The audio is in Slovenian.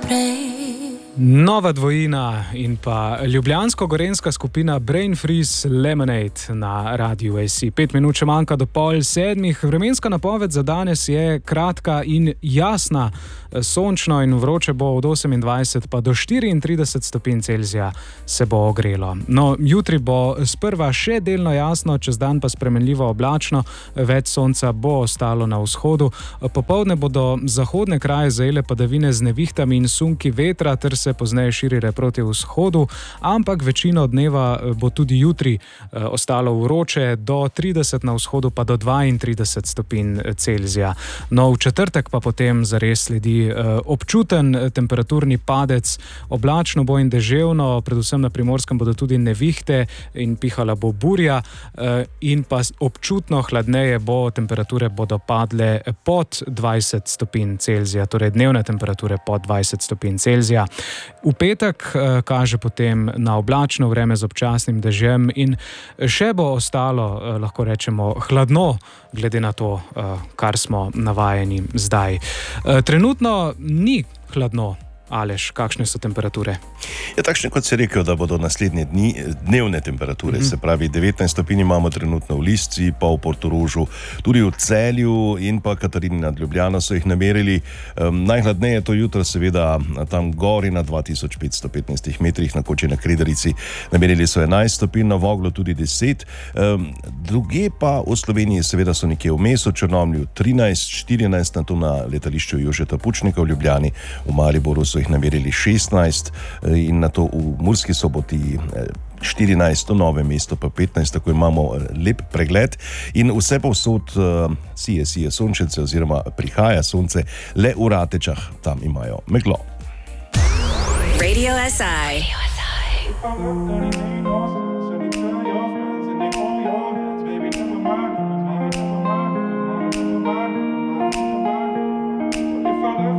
Nova dvojina in pa ljubljansko-gorenjska skupina Brain Freeze Lemonade na Radiu AC. 5 minut še manjka do 6:30. Vremenska napoved za danes je kratka in jasna. Sončno in vroče bo od 28 pa do 34 stopinj Celzija se bo ogrelo. No, jutri bo sprva še delno jasno, čez dan pa spremenljivo oblačno, več sonca bo ostalo na vzhodu. Popoldne bodo zahodne kraje zajele padavine z nevihtami in sunki vetra, ter se pozneje širire proti vzhodu, ampak večino dneva bo tudi jutri ostalo vroče, do 30 na vzhodu pa do 32 stopinj Celzija. No, v četrtek pa potem zares sledi občuten temperaturni padec, oblačno bo in deževno, predvsem na Primorskem bodo tudi nevihte in pihala bo burja in pa občutno hladneje bo, temperature bodo padle pod 20 stopinj Celzija, torej dnevne temperature pod 20 stopinj Celzija. V petek kaže potem na oblačno vreme z občasnim dežjem in še bo ostalo, lahko rečemo, hladno, glede na to, kar smo navajeni zdaj. Trenutno ni hladno. Aleš, kakšne so temperature? Ja, takšne, kot si rekel, da bodo naslednje dni dnevne temperature, se pravi 19 stopinj imamo trenutno v Lisci, pa v Portorožu, tudi v Celju in pa Katarini nad Ljubljano so jih namerili. Najhladneje to jutro seveda tam gori na 2515 metrih, na Koči na Kredarici. Namerili so 11 stopinj, na Voglu tudi 10. Druge pa v Sloveniji seveda so nekje vmes, v Črnomlju 13, 14, na to na letališču Jožeta Pučnika v Ljubljani, v Mariboru so jih namerili 16 in na to v Murski Soboti 14, v Novem mestu pa 15, tako imamo lep pregled in vse povsod sije sončence oziroma prihaja sonce, le v Ratečah tam imajo meglo. Radio SI.